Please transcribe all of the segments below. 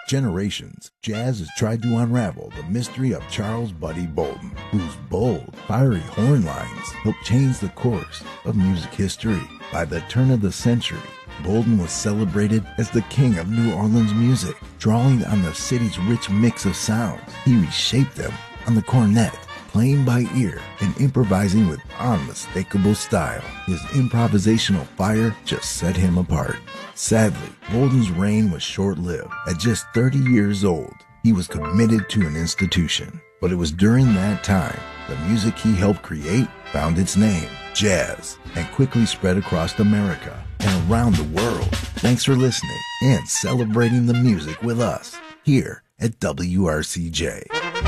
generations, jazz has tried to unravel the mystery of Charles Buddy Bolden, whose bold, fiery horn lines helped change the course of music history. By the turn of the century, Bolden was celebrated as the king of New Orleans music, drawing on the city's rich mix of sounds. He reshaped them on the cornet, playing by ear and improvising with unmistakable style. His improvisational fire just set him apart. Sadly, Bolden's reign was short-lived. At just 30 years old, he was committed to an institution. But it was during that time, the music he helped create found its name, jazz, and quickly spread across America and around the world. Thanks for listening and celebrating the music with us here at WRCJ.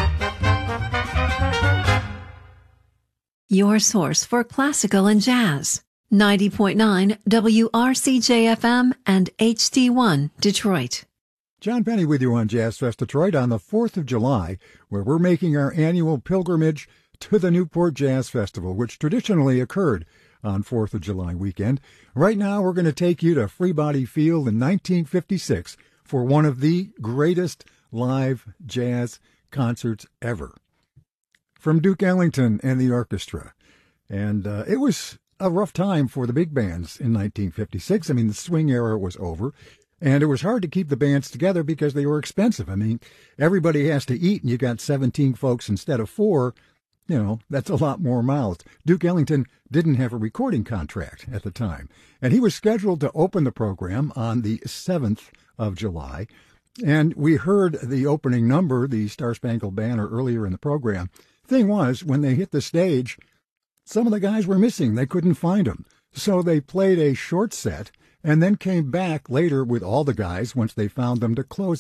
Your source for classical and jazz. 90.9 WRCJ-FM and HD1 Detroit. John Penny with you on Jazz Fest Detroit on the 4th of July, where we're making our annual pilgrimage to the Newport Jazz Festival, which traditionally occurred on 4th of July weekend. Right now, we're going to take you to Freebody Field in 1956 for one of the greatest live jazz concerts ever. From Duke Ellington and the orchestra. And it was a rough time for the big bands in 1956. I mean, the swing era was over, and it was hard to keep the bands together because they were expensive. I mean, everybody has to eat, and you got 17 folks instead of 4. You know, that's a lot more mouths. Duke Ellington didn't have a recording contract at the time, and he was scheduled to open the program on the 7th of July. And we heard the opening number, the Star Spangled Banner, earlier in the program. Thing was, when they hit the stage, some of the guys were missing. They couldn't find them. So they played a short set and then came back later with all the guys once they found them to close